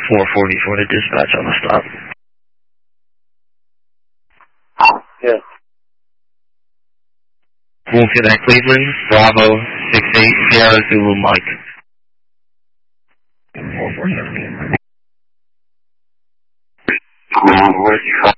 444 to dispatch on the stop. Yeah. Wolf at Cleveland, Bravo 68 Sierra Zulu Mike. 447. Which